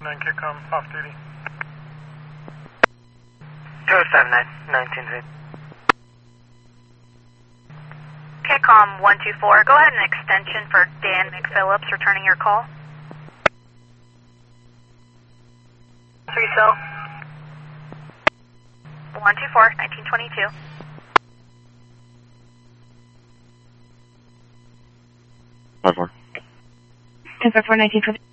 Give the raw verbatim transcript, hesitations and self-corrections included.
nine K-Com, off duty. two seven nine, nineteen Z. K-Com one two four, go ahead and extension for Dan McPhillips, returning your call. Three cell. one two four, nineteen twenty-two. Five four. ten four, nineteen twenty.